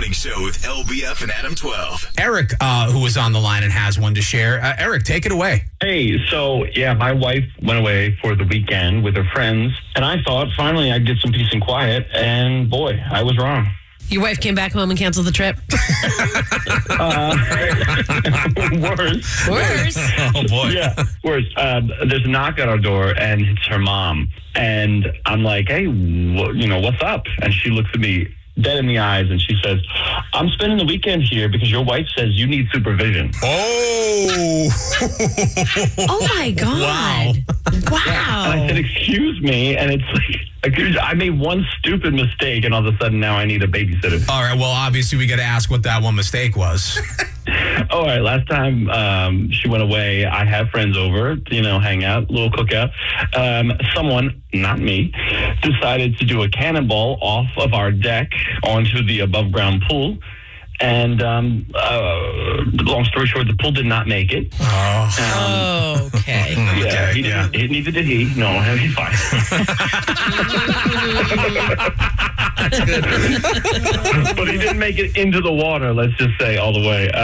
Morning Show with LBF and Adam 12. Eric, who was on the line and has one to share. Eric, take it away. Hey, so yeah, my wife went away for the weekend with her friends, and I thought finally I'd get some peace and quiet, and boy, I was wrong. Your wife came back home and canceled the trip? Worse. Oh, boy. Yeah, worse. There's a knock at our door, and it's her mom. And I'm like, hey, what's up? And she looks at me dead in the eyes, and she says, I'm spending the weekend here because your wife says you need supervision. Oh. Oh, my God. Wow. And I said, excuse me. And it's like, I made one stupid mistake, and all of a sudden now I need a babysitter. All right, well, obviously we got to ask what that one mistake was. All right, last time she went away, I had friends over to, hang out, little cookout. Someone, not me, decided to do a cannonball off of our deck onto the above-ground pool. And long story short, the pool did not make it. Okay. Yeah, neither did he. No, he's fine. That's good. But he didn't make it into the water, let's just say, all the way.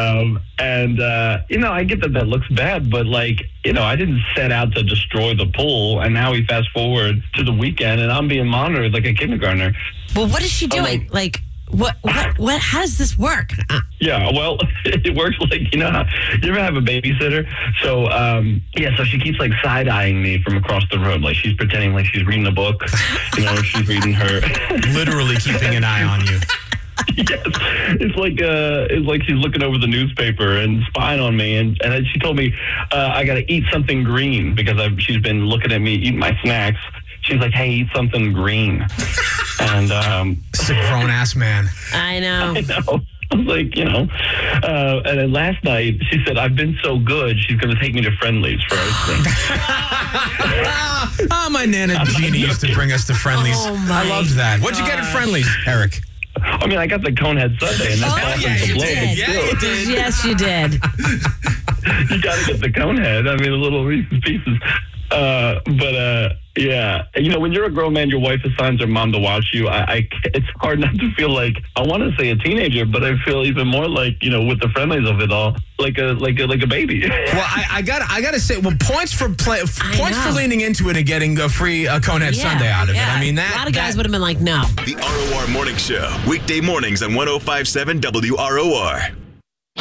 I get that looks bad, but I didn't set out to destroy the pool. And now we fast forward to the weekend, and I'm being monitored like a kindergartner. Well, what is she doing? What, how does this work? Yeah, well, it works you ever have a babysitter? So, so she keeps side-eyeing me from across the room. She's pretending like she's reading a book, she's reading her. Literally keeping an eye on you. Yes, it's like she's looking over the newspaper and spying on me. And then she told me I got to eat something green because she's been looking at me eating my snacks. She's like, hey, eat something green. And it's a grown-ass man. I know. I know. I was like, and then last night she said, I've been so good, she's going to take me to Friendly's for everything. My Nana Jeannie used to bring us to Friendly's. Oh my I loved that. What'd you get at Friendly's, Eric? I mean, I got the Conehead Sundae, and that's awesome. yeah, you did. Yeah, you did. Yes, you did. You got to get the Conehead. I mean, the little Reese's Pieces. Yeah. When you're a grown man, your wife assigns her mom to watch you. It's hard not to feel like, I want to say a teenager, but I feel even more with the Friendlies of it all, like a baby. Well, I gotta say, points for leaning into it and getting a free Conehead Sundae out of it. I mean, a lot of guys would have been like, no. The ROR Morning Show, weekday mornings on 105.7 WROR.